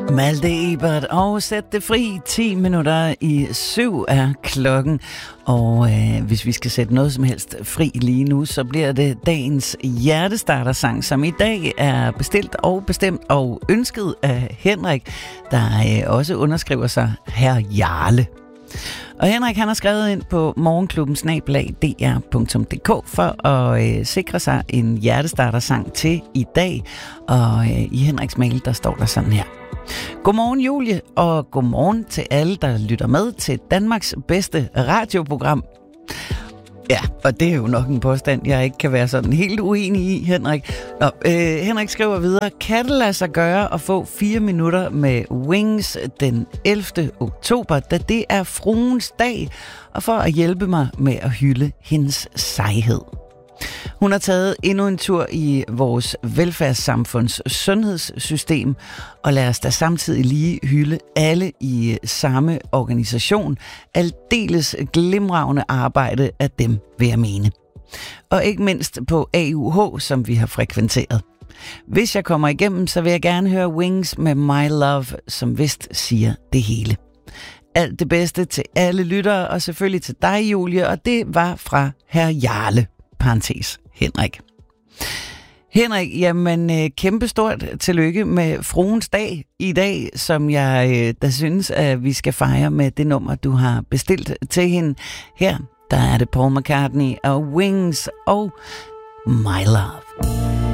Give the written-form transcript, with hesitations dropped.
Malte Ebert og Sæt det fri. 10 minutter i 7 er klokken. Og hvis vi skal sætte noget som helst fri lige nu, så bliver det dagens hjertestartersang, som i dag er bestilt og bestemt og ønsket af Henrik, der også underskriver sig Herr Jarle. Og Henrik, han har skrevet ind på morgenklubben@dr.dk for at sikre sig en hjertestartersang til i dag. Og i Henriks mail, der står der sådan her. Godmorgen Julie, og godmorgen til alle, der lytter med til Danmarks bedste radioprogram. Ja, og det er jo nok en påstand, jeg ikke kan være sådan helt uenig i, Henrik. Henrik skriver videre, kan det lade sig gøre at få 4 minutter med Wings den 11. oktober, da det er fruens dag, og for at hjælpe mig med at hylde hendes sejhed. Hun har taget endnu en tur i vores velfærdssamfunds sundhedssystem, og lad os da samtidig lige hylde alle i samme organisation. Aldeles glimragende arbejde af dem, vil jeg mene. Og ikke mindst på AUH, som vi har frekventeret. Hvis jeg kommer igennem, så vil jeg gerne høre Wings med My Love, som vist siger det hele. Alt det bedste til alle lyttere, og selvfølgelig til dig, Julie, og det var fra Herr Jarle. Parentes, Henrik. Henrik, jamen kæmpestort tillykke med fruens dag i dag, som jeg da synes, at vi skal fejre med det nummer, du har bestilt til hende. Her, der er det Paul McCartney og Wings og My Love.